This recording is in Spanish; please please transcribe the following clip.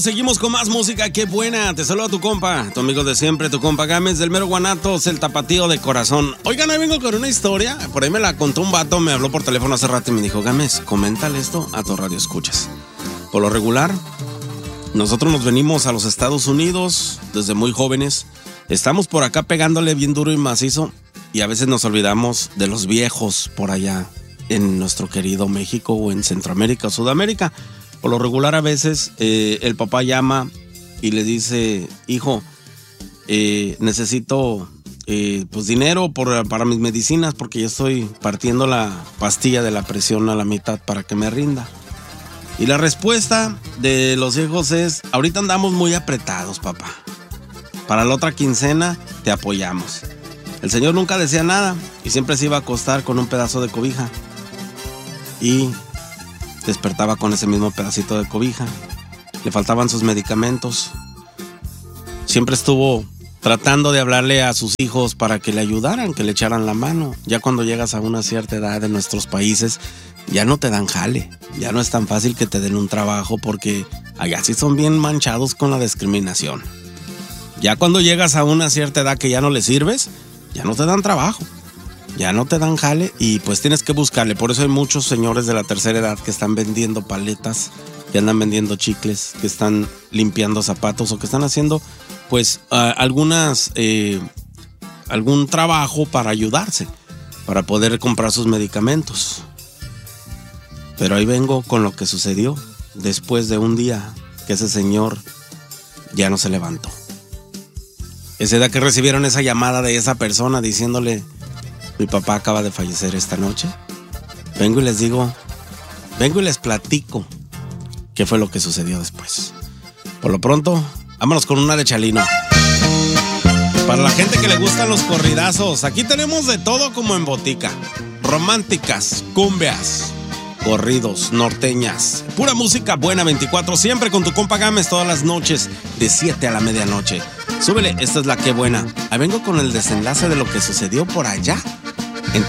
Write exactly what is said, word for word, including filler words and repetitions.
Seguimos con más música, qué buena. Te saluda tu compa, tu amigo de siempre, tu compa Gámez, del mero Guanatos, el tapatío de corazón. Oigan, hoy vengo con una historia. Por ahí me la contó un vato, me habló por teléfono hace rato y me dijo: Gámez, coméntale esto a tu radio escuchas. Por lo regular, nosotros nos venimos a los Estados Unidos desde muy jóvenes. Estamos por acá pegándole bien duro y macizo y a veces nos olvidamos de los viejos por allá en nuestro querido México o en Centroamérica o Sudamérica. Por lo regular a veces eh, el papá llama y le dice: hijo, eh, necesito eh, pues dinero por, para mis medicinas porque yo estoy partiendo la pastilla de la presión a la mitad para que me rinda. Y la respuesta de los hijos es: ahorita andamos muy apretados, papá. Para la otra quincena te apoyamos. El señor nunca decía nada y siempre se iba a acostar con un pedazo de cobija. Y despertaba con ese mismo pedacito de cobija. Le faltaban sus medicamentos. Siempre estuvo tratando de hablarle a sus hijos para que le ayudaran, que le echaran la mano. Ya cuando llegas a una cierta edad en nuestros países, ya no te dan jale. Ya no es tan fácil que te den un trabajo porque allá sí son bien manchados con la discriminación. Ya cuando llegas a una cierta edad que ya no le sirves, ya no te dan trabajo. Ya no te dan jale y pues tienes que buscarle. Por eso hay muchos señores de la tercera edad que están vendiendo paletas, que andan vendiendo chicles, que están limpiando zapatos o que están haciendo pues uh, algunas eh, algún trabajo para ayudarse, para poder comprar sus medicamentos. Pero ahí vengo con lo que sucedió después de un día que ese señor ya no se levantó. Ese día que recibieron esa llamada de esa persona diciéndole: mi papá acaba de fallecer esta noche. Vengo y les digo, vengo y les platico qué fue lo que sucedió después. Por lo pronto, vámonos con una de Chalino. Para la gente que le gustan los corridazos, aquí tenemos de todo como en botica. Románticas, cumbias, corridos, norteñas. Pura música buena veinticuatro, siempre con tu compa Gámez todas las noches, de siete a la medianoche. Súbele, esta es la que buena. Ahí vengo con el desenlace de lo que sucedió por allá